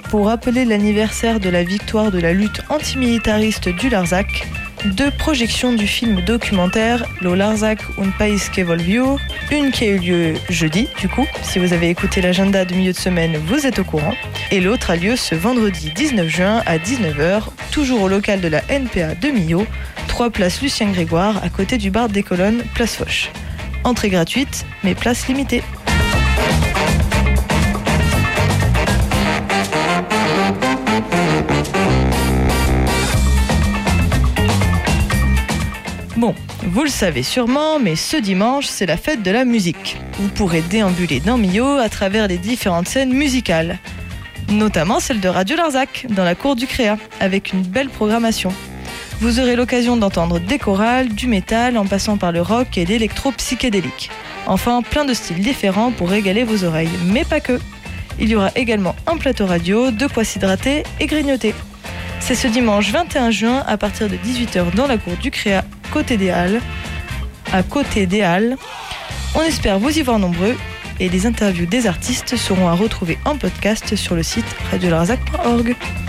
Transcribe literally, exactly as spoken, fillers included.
Pour rappeler l'anniversaire de la victoire de la lutte antimilitariste du Larzac, deux projections du film documentaire Le Larzac, un país que volvió, une qui a eu lieu jeudi, du coup, si vous avez écouté l'agenda de milieu de semaine, vous êtes au courant, et l'autre a lieu ce vendredi dix-neuf juin à dix-neuf heures, toujours au local de la N P A de Millau, trois place Lucien Grégoire, à côté du bar des Colonnes, place Foch. Entrée gratuite, mais place limitée. Bon, vous le savez sûrement, mais ce dimanche, c'est la fête de la musique. Vous pourrez déambuler dans Millau à travers les différentes scènes musicales, notamment celle de Radio Larzac, dans la cour du Créa, avec une belle programmation. Vous aurez l'occasion d'entendre des chorales, du métal, en passant par le rock et l'électro-psychédélique. Enfin, plein de styles différents pour régaler vos oreilles, mais pas que. Il y aura également un plateau radio, de quoi s'hydrater et grignoter. C'est ce dimanche vingt et un juin à partir de dix-huit heures dans la cour du Créa, côté des Halles, à côté des Halles. On espère vous y voir nombreux et les interviews des artistes seront à retrouver en podcast sur le site radio larzac point org.